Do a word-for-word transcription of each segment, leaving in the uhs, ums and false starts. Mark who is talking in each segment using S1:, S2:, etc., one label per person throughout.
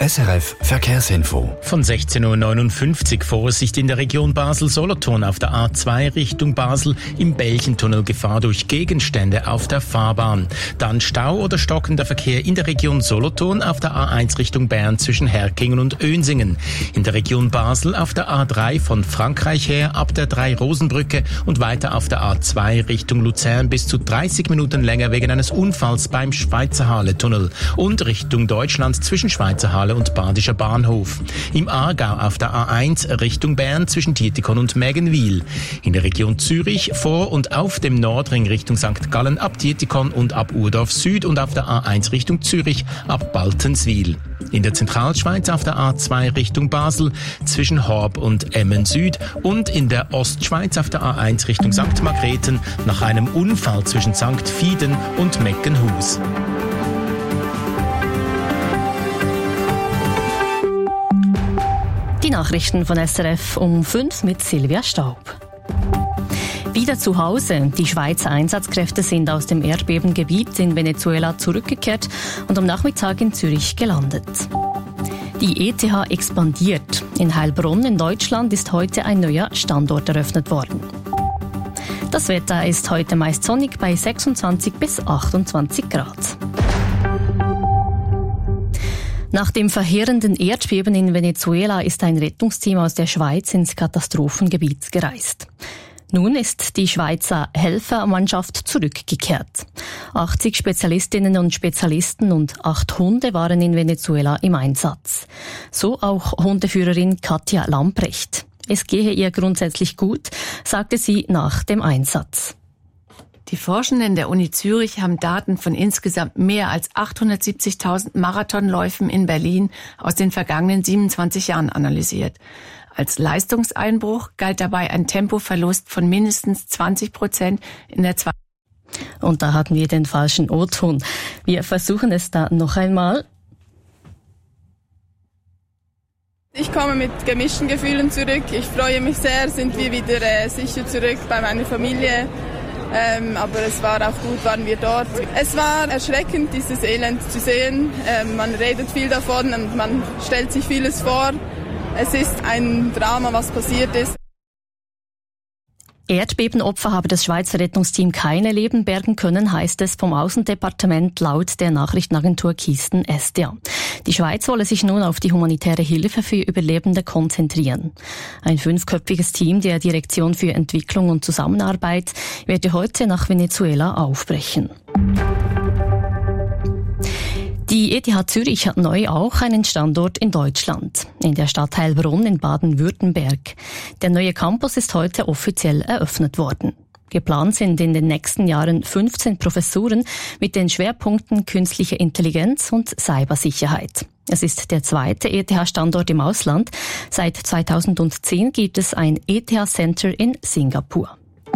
S1: S R F Verkehrsinfo.
S2: Von sechzehn Uhr neunundfünfzig Vorsicht in der Region Basel-Solothurn auf der A zwei Richtung Basel, im Belchentunnel Gefahr durch Gegenstände auf der Fahrbahn. Dann Stau oder stockender Verkehr in der Region Solothurn auf der A eins Richtung Bern zwischen Herkingen und Önsingen. In der Region Basel auf der A drei von Frankreich her ab der Drei-Rosen-Brücke und weiter auf der A zwei Richtung Luzern bis zu dreißig Minuten länger wegen eines Unfalls beim Schweizerhalle-Tunnel und Richtung Deutschland zwischen Schweizerhalle und Badischer Bahnhof. Im Aargau auf der A eins Richtung Bern zwischen Tietikon und Mägenwil. In der Region Zürich vor und auf dem Nordring Richtung Sankt Gallen ab Tietikon und ab Urdorf Süd und auf der A eins Richtung Zürich ab Baltenswil. In der Zentralschweiz auf der A zwei Richtung Basel zwischen Horb und Emmen Süd und in der Ostschweiz auf der A eins Richtung Sankt Margrethen nach einem Unfall zwischen Sankt Fieden und Meckenhus.
S3: Die Nachrichten von S R F um fünf mit Silvia Staub. Wieder zu Hause. Die Schweizer Einsatzkräfte sind aus dem Erdbebengebiet in Venezuela zurückgekehrt und am Nachmittag in Zürich gelandet. Die E T H expandiert. In Heilbronn in Deutschland ist heute ein neuer Standort eröffnet worden. Das Wetter ist heute meist sonnig bei sechsundzwanzig bis achtundzwanzig Grad. Nach dem verheerenden Erdbeben in Venezuela ist ein Rettungsteam aus der Schweiz ins Katastrophengebiet gereist. Nun ist die Schweizer Helfermannschaft zurückgekehrt. achtzig Spezialistinnen und Spezialisten und acht Hunde waren in Venezuela im Einsatz. So auch Hundeführerin Katja Lamprecht. Es gehe ihr grundsätzlich gut, sagte sie nach dem Einsatz.
S4: Die Forschenden der Uni Zürich haben Daten von insgesamt mehr als achthundertsiebzigtausend Marathonläufen in Berlin aus den vergangenen siebenundzwanzig Jahren analysiert. Als Leistungseinbruch galt dabei ein Tempoverlust von mindestens zwanzig Prozent in der zweiten.
S3: Und da hatten wir den falschen O-Ton. Wir versuchen es da noch einmal.
S5: Ich komme mit gemischten Gefühlen zurück. Ich freue mich sehr, sind wir wieder äh, sicher zurück bei meiner Familie. Ähm, aber es war auch gut, waren wir dort. Es war erschreckend, dieses Elend zu sehen. Ähm, man redet viel davon und man stellt sich vieles vor. Es ist ein Drama, was passiert ist.
S3: Erdbebenopfer habe das Schweizer Rettungsteam keine Leben bergen können, heißt es vom Aussendepartement laut der Nachrichtenagentur Kisten S D A. Die Schweiz wolle sich nun auf die humanitäre Hilfe für Überlebende konzentrieren. Ein fünfköpfiges Team der Direktion für Entwicklung und Zusammenarbeit werde heute nach Venezuela aufbrechen. Die E T H Zürich hat neu auch einen Standort in Deutschland, in der Stadt Heilbronn in Baden-Württemberg. Der neue Campus ist heute offiziell eröffnet worden. Geplant sind in den nächsten Jahren fünfzehn Professuren mit den Schwerpunkten künstliche Intelligenz und Cybersicherheit. Es ist der zweite E T H-Standort im Ausland. Seit zweitausendzehn gibt es ein E T H-Center in Singapur.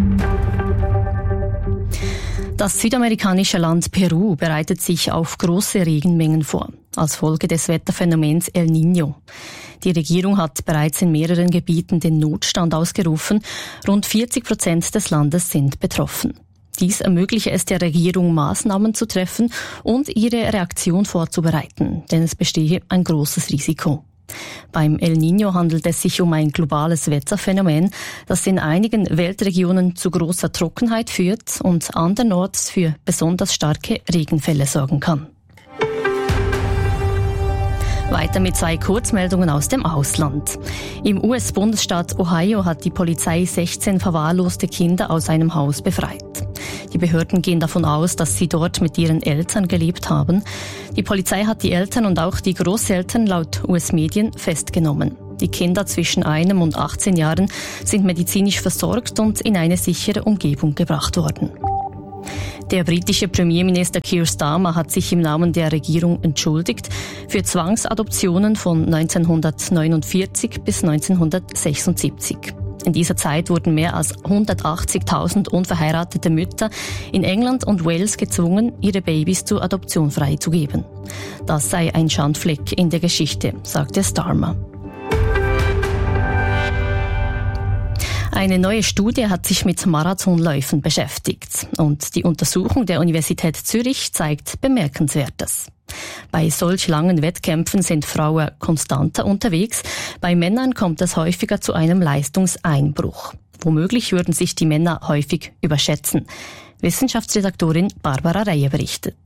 S3: Das südamerikanische Land Peru bereitet sich auf große Regenmengen vor, als Folge des Wetterphänomens El Niño. Die Regierung hat bereits in mehreren Gebieten den Notstand ausgerufen. Rund vierzig Prozent des Landes sind betroffen. Dies ermögliche es der Regierung, Maßnahmen zu treffen und ihre Reaktion vorzubereiten, denn es bestehe ein großes Risiko. Beim El Niño handelt es sich um ein globales Wetterphänomen, das in einigen Weltregionen zu großer Trockenheit führt und andernorts für besonders starke Regenfälle sorgen kann. Weiter mit zwei Kurzmeldungen aus dem Ausland. Im U S-Bundesstaat Ohio hat die Polizei sechzehn verwahrloste Kinder aus einem Haus befreit. Die Behörden gehen davon aus, dass sie dort mit ihren Eltern gelebt haben. Die Polizei hat die Eltern und auch die Großeltern laut U S-Medien festgenommen. Die Kinder zwischen einem und achtzehn Jahren sind medizinisch versorgt und in eine sichere Umgebung gebracht worden. Der britische Premierminister Keir Starmer hat sich im Namen der Regierung entschuldigt für Zwangsadoptionen von neunzehnhundertneunundvierzig bis neunzehnhundertsechsundsiebzig. In dieser Zeit wurden mehr als hundertachtzigtausend unverheiratete Mütter in England und Wales gezwungen, ihre Babys zur Adoption freizugeben. Das sei ein Schandfleck in der Geschichte, sagte Starmer. Eine neue Studie hat sich mit Marathonläufen beschäftigt und die Untersuchung der Universität Zürich zeigt Bemerkenswertes. Bei solch langen Wettkämpfen sind Frauen konstanter unterwegs, bei Männern kommt es häufiger zu einem Leistungseinbruch. Womöglich würden sich die Männer häufig überschätzen. Wissenschaftsredaktorin Barbara Reihe berichtet.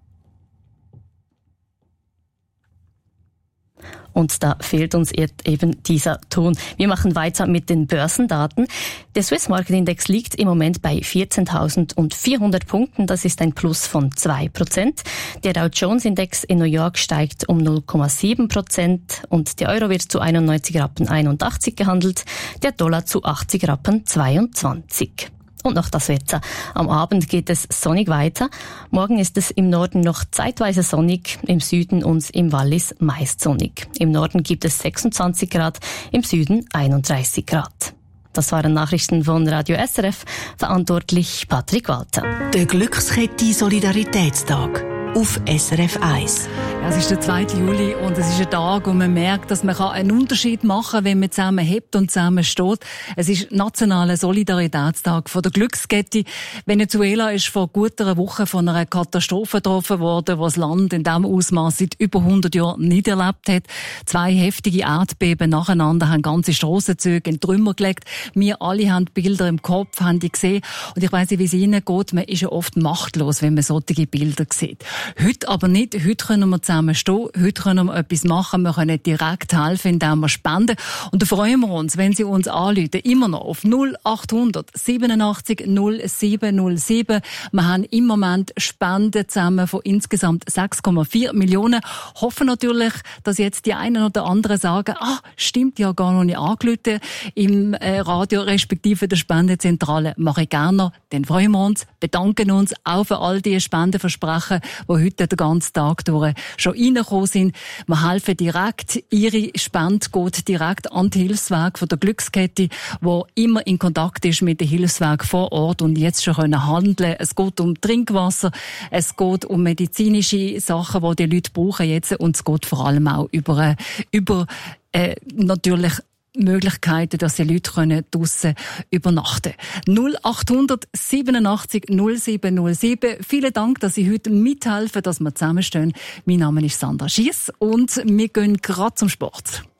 S3: Und da fehlt uns eben dieser Ton. Wir machen weiter mit den Börsendaten. Der Swiss Market Index liegt im Moment bei vierzehntausendvierhundert Punkten. Das ist ein Plus von zwei Prozent. Der Dow Jones Index in New York steigt um null Komma sieben Prozent und der Euro wird zu einundneunzig Rappen einundachtzig gehandelt, der Dollar zu achtzig Rappen zweiundzwanzig. Und noch das Wetter. Am Abend geht es sonnig weiter. Morgen ist es im Norden noch zeitweise sonnig, im Süden und im Wallis meist sonnig. Im Norden gibt es sechsundzwanzig Grad, im Süden einunddreißig Grad. Das waren Nachrichten von Radio S R F, verantwortlich Patrick Walter.
S6: Der Glückskette Solidaritätstag auf S R F eins.
S7: Ja, es ist der zweite Juli und es ist ein Tag, wo man merkt, dass man einen Unterschied machen kann, wenn man zusammen hebt und zusammen steht. Es ist nationaler Solidaritätstag von der Glückskette. Venezuela ist vor gut einer Woche von einer Katastrophe getroffen worden, die das Land in diesem Ausmaß seit über hundert Jahren nicht erlebt hat. Zwei heftige Erdbeben nacheinander haben ganze Strassenzüge in Trümmer gelegt. Wir alle haben Bilder im Kopf, haben die gesehen. Und ich weiss nicht, wie es Ihnen geht. Man ist ja oft machtlos, wenn man solche Bilder sieht. Heute aber nicht. Heute können wir zusammen stehen. Heute können wir etwas machen. Wir können direkt helfen, indem wir spenden. Und da freuen wir uns, wenn Sie uns anrufen. Immer noch auf null achthundert siebenundachtzig null sieben null sieben. Wir haben im Moment Spenden zusammen von insgesamt sechs Komma vier Millionen. Hoffen natürlich, dass jetzt die einen oder anderen sagen, ah, stimmt, ja gar noch nicht angerufen im äh, Radio respektive der Spendenzentrale. Mache ich gerne noch. Dann freuen wir uns, bedanken uns auch für all die Spendenversprechen, die heute den ganzen Tag durch schon reingekommen sind. Wir helfen direkt. Ihre Spende geht direkt an die Hilfswerke von der Glückskette, wo immer in Kontakt ist mit den Hilfswerken vor Ort und jetzt schon können handeln. Es geht um Trinkwasser, es geht um medizinische Sachen, die die Leute brauchen jetzt und es geht vor allem auch über, über äh, natürlich Möglichkeiten, dass die Leute können draussen übernachten können. null achthundert siebenundachtzig null sieben null sieben. Vielen Dank, dass Sie heute mithelfen, dass wir zusammenstehen. Mein Name ist Sandra Schiess und wir gehen gerade zum Sport.